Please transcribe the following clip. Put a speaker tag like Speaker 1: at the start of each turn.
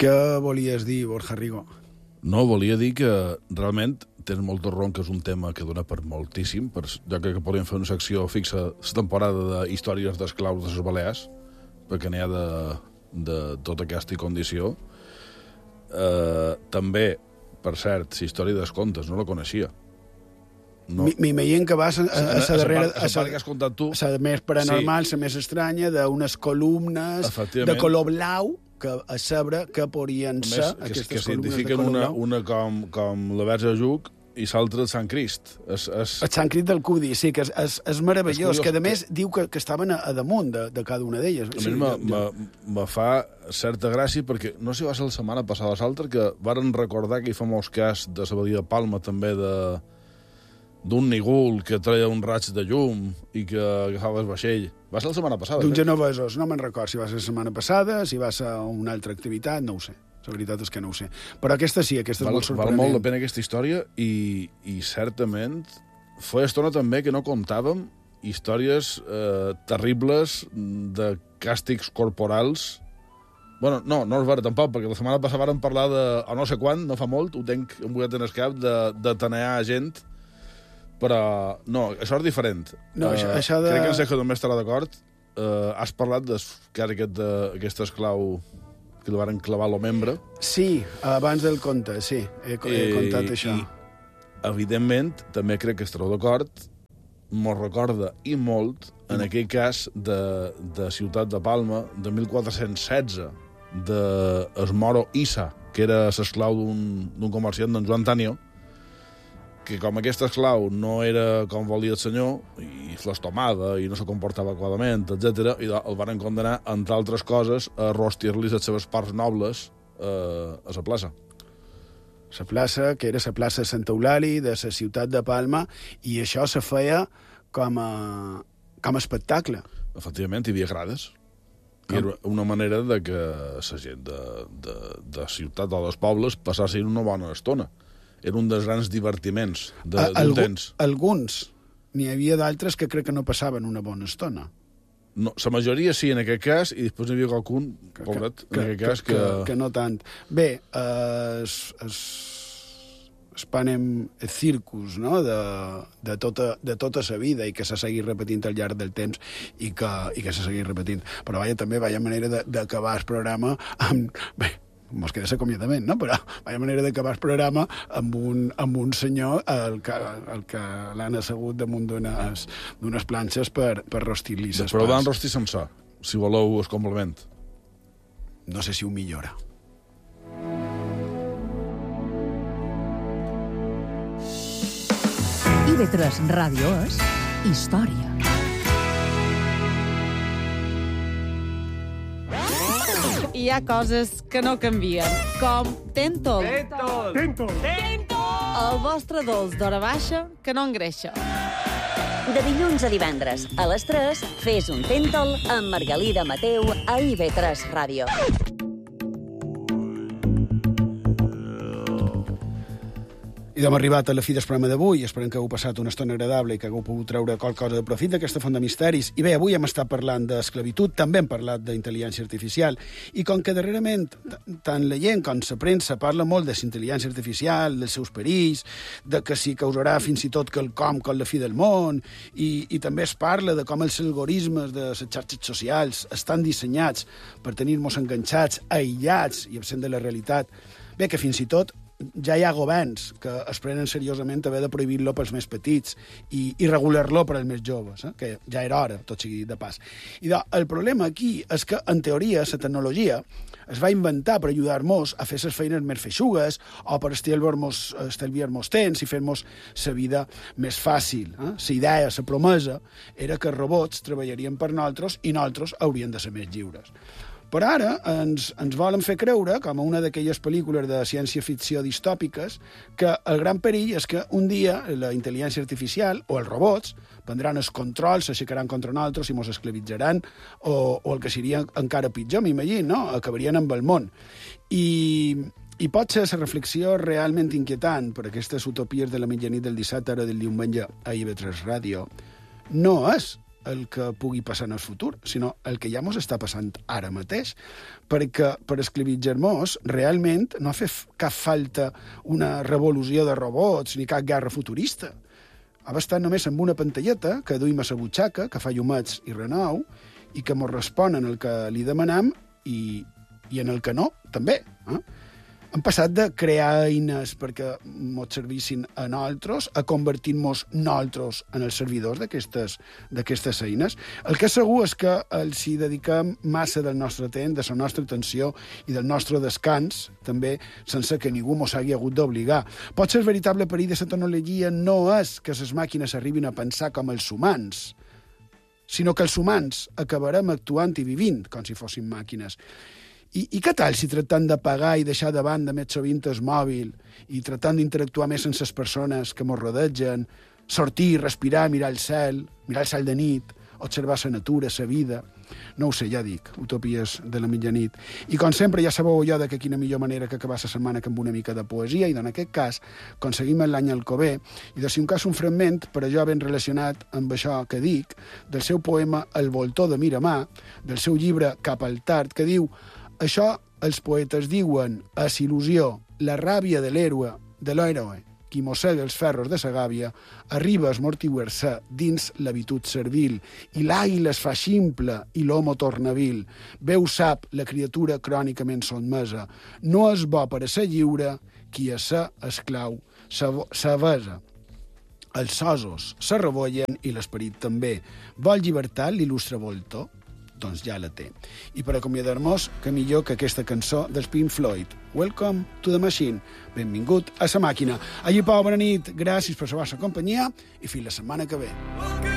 Speaker 1: Què volies dir, Borja Rigo?
Speaker 2: No, volia dir que realment tens molt de raó, que és un tema que dona per moltíssim. Jo crec que podríem fer una secció fixa la temporada de històries d'esclaus de les Balears, perquè n'hi ha de tota aquesta condició. També, per cert, la història dels contes, no la coneixia. No.
Speaker 1: M'imagino que vas a la darrera...
Speaker 2: A la part que has contat tu.
Speaker 1: La més paranormal, la més estranya, d'unes columnes de color blau, que a saber que podrien ser aquestes columnes de color blau.
Speaker 2: Una com la Verge Lluc i l'altra el Sant Crist.
Speaker 1: El Sant Crist del Cudi, sí, que és meravellós, que a més diu que estaven a damunt de cada una d'elles.
Speaker 2: A mi me fa certa gràcia, perquè no sé si va ser la setmana passada o l'altra, que varen recordar que hi fa molts cas de la Badia de Palma, també d'un nigul que treia un raig de llum i que agafava el vaixell. Va ser la setmana passada.
Speaker 1: D'uns genovesos, no me'n record si va ser la setmana passada, si va ser una altra activitat, no ho sé. La veritat és que no ho sé. Però aquesta sí, aquesta és molt sorprenent.
Speaker 2: Val molt la pena aquesta història i certament feia estona també que no contàvem històries terribles de càstigs corporals. Bueno, no és vera tampoc, perquè la setmana passada vàrem parlar de, o no sé quan, no fa molt, ho tenc embullat en el cap, de tanear gent. Però, no, això és diferent.
Speaker 1: No, això de...
Speaker 2: Crec que en Sergio també estarà d'acord. Has parlat d'aquest esclau que li van clavar a lo membre.
Speaker 1: Sí, abans del conte, sí. He contat això.
Speaker 2: I, evidentment, també crec que estareu d'acord, mos recorda i molt en aquell cas de Ciutat de Palma, de 1416, del Moro Issa, que era l'esclau d'un comerciant, d'en Joan Tanio, que com aquest esclau no era com volia el senyor, i l'estomava, i no se comportava adequadament, etc., i el van condenar, entre altres coses, a rostir-li les seves parts nobles a la plaça.
Speaker 1: La plaça, que era la plaça Santa Eulàlia de la ciutat de Palma, i això se feia com a espectacle.
Speaker 2: Efectivament, hi havia grades. I era una manera de que la gent de ciutat o dels pobles passassin una bona estona. Era un dels grans divertiments d'un temps.
Speaker 1: Alguns. N'hi havia d'altres que crec que no passaven una bona estona.
Speaker 2: No, la majoria sí, en aquest cas, i després n'hi havia qualcun, pobret, en aquest cas,
Speaker 1: que no tant. Bé, Panem Circus, no?, de tota la vida i que s'ha seguit repetint al llarg del temps i que s'ha seguit repetint. Però també vaya manera d'acabar el programa amb... Bé, mos queda l'acomiadament, no? Però vaya manera d'acabar el programa amb un senyor el que l'han assegut damunt d'unes planxes per rostir-li les
Speaker 2: Però van rostir sencer, si voleu el complement.
Speaker 1: No sé si ho millora.
Speaker 3: IB3 Ràdio és història.
Speaker 4: Hi ha coses que no canvien, com Tentol.
Speaker 5: Tentol!
Speaker 4: El vostre dolç d'hora baixa que no engreixa.
Speaker 6: De dilluns a divendres, a les 3, fes un Tentol amb Margalida Mateu a IB3 Ràdio.
Speaker 1: I hem arribat a la fi del programa d'avui. Esperem que heu passat una estona agradable i que hagueu pogut treure qualque cosa de profit d'aquesta font de misteris. I bé, avui hem estat parlant d'esclavitud, també hem parlat d'intel·ligència artificial, i com que darrerament tant la gent com la premsa parla molt de la intel·ligència artificial, dels seus perills, de que si causarà fins i tot quelcom com la fi del món, i també es parla de com els algoritmes de les xarxes socials estan dissenyats per tenir-nos enganxats, aïllats i absent de la realitat. Bé, que fins i tot ja hi ha governs que es prenen seriosament haver de prohibir-lo pels més petits i regular-lo per als més joves, que ja era hora, tot sigui de pas. I el problema aquí és que, en teoria, la tecnologia es va inventar per ajudar-nos a fer les feines més feixugues o per estalviar-nos temps i fer-nos la vida més fàcil. La idea, la promesa, era que els robots treballarien per nosaltres i nosaltres haurien de ser més lliures. Però ara ens volen fer creure, com a una d'aquelles pel·lícules de ciència-ficció distòpiques, que el gran perill és que un dia la intel·ligència artificial o els robots prendran el control, s'aixecaran contra nosaltres i ens esclavitzaran, o el que seria encara pitjor, m'imagino, no? Acabarien amb el món. I pot ser la reflexió realment inquietant per aquestes utopies de la mitjanit del dissabte, ara del diumenge, a IB3 Ràdio. No és el que pugui passar en el futur, sinó el que ja mos està passant ara mateix. Perquè per esclavitzar-nos realment no ha fet cap falta una revolució de robots ni cap guerra futurista. Ha bastat només amb una pantalleta que duim a la butxaca, que fa llumets i renou, i que mos respon en el que li demanam i en el que no, també. Hem passat de crear eines perquè mos servissin a nosaltres a convertir-nos nosaltres en els servidors d'aquestes eines. El que és segur és que els hi dediquem massa del nostre temps, de la nostra atenció i del nostre descans, també sense que ningú mos hagi hagut d'obligar. Potser el veritable perill de la tecnologia no és que les màquines arribin a pensar com els humans, sinó que els humans acabarem actuant i vivint com si fossin màquines. I què tal si tractant de pagar i deixar de banda més sovint el mòbil i tractant d'interactuar més amb les persones que ens rodegen, sortir, respirar, mirar el cel de nit, observar la natura, la vida... No ho sé, ja dic, utopies de la mitjanit. I com sempre ja sabeu jo que quina millor manera que acabar la setmana que amb una mica de poesia, i en aquest cas aconseguim l'any Alcover, i de si un cas un fragment, per a jo ben relacionat amb això que dic, del seu poema El voltor de Miramar, del seu llibre Cap al tard, que diu: això els poetes diuen és il·lusió, la ràbia de l'héroe, qui mossega els ferros de sa gàbia, arriba a esmortiuer-se dins l'habitud servil, i l'àguila es fa ximple i l'homo torna vil. Veu sap la criatura crònicament sotmesa. No és bo per a ser lliure qui a ser esclau s'avesa. Els sosos se rebollen i l'esperit també. Vol llibertat l'il·lustre voltor? Doncs ja la té. I per acomiadar-nos, que millor que aquesta cançó dels Pink Floyd. Welcome to the machine. Benvingut a sa màquina. Allí, Pau, bona nit. Gràcies per la vostra companyia i fins la setmana que ve.